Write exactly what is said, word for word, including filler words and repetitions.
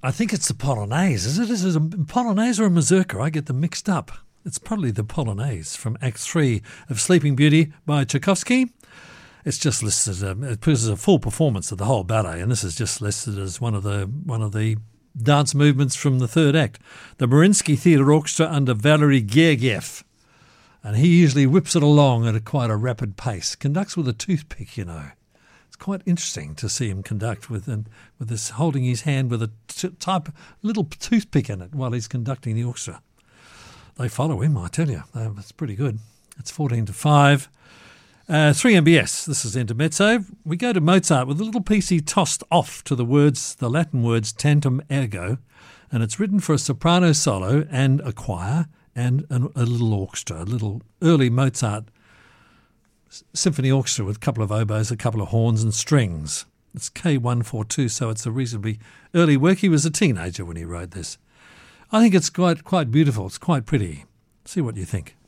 I think it's the Polonaise. Is it? Is it a Polonaise or a mazurka? I get them mixed up. It's probably the Polonaise from Act three of Sleeping Beauty by Tchaikovsky. It's just listed, um, it as a full performance of the whole ballet, and this is just listed as one of the one of the dance movements from the third act. The Mariinsky Theatre Orchestra under Valery Gergiev. And he usually whips it along at a quite a rapid pace. Conducts with a toothpick, you know. It's quite interesting to see him conduct with um, with this holding his hand with a t- type little toothpick in it while he's conducting the orchestra. They follow him, I tell you. Uh, it's pretty good. It's fourteen to five. Uh, three M B S. This is Intermezzo. We go to Mozart with a little piece he tossed off to the words, the Latin words tantum ergo, and it's written for a soprano solo and a choir and an, a little orchestra, a little early Mozart symphony orchestra with a couple of oboes, a couple of horns and strings. It's K one forty-two, so it's a reasonably early work. He was a teenager when he wrote this. I think it's quite quite beautiful. It's quite pretty. See what you think.